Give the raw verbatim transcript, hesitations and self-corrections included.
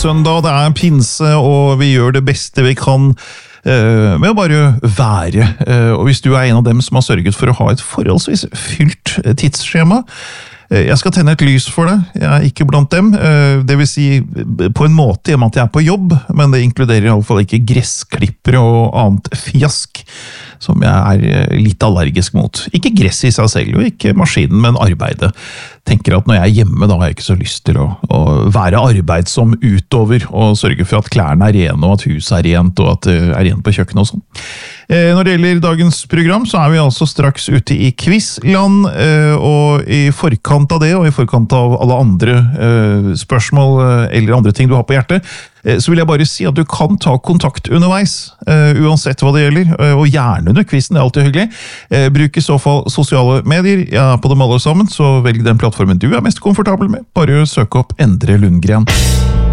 søndag, det er pinse, og vi gjør det beste vi kan uh, med å bare være. Uh, og hvis du er en av dem som har sørget for å ha et forholdsvis fylt tidsskjema, uh, jeg skal tenne et lys for deg, jeg er ikke blant dem. Uh, det vil si, på en måte, i og med at jeg er på jobb, men det inkluderer i alle fall ikke gressklippere og annet fjask, som jeg er litt allergisk mot. Ikke gress i seg selv, og ikke maskinen, men arbeidet. Tenker at når jeg er hjemme, da har jeg ikke så lyst til å, å være arbeidsom utover, og sørge for at klærne er rene, og at huset er rent, og at det er rent på kjøkkenet og sånn. Eh, når det gjelder dagens program, så er vi altså straks ute i quizland, eh, og i forkant av det, og i forkant av alle andre eh, spørsmål, eh, eller andre ting du har på hjertet, så vil jeg bare si at du kan ta kontakt underveis, uh, uansett hva det gjelder, uh, og gjerne under quizen, det er alltid hyggelig. Uh, bruk i så fall sosiale medier, jeg er på dem alle sammen, så velg den plattformen du er mest komfortabel med. Bare søk opp Endre Lundgren.